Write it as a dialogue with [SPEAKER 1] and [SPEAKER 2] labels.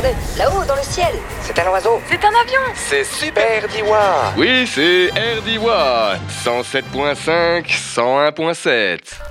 [SPEAKER 1] Regardez, là-haut, dans le ciel. C'est un oiseau.
[SPEAKER 2] C'est un avion.
[SPEAKER 3] C'est Super Diwa.
[SPEAKER 4] Oui, c'est RDY 107.5, 101.7.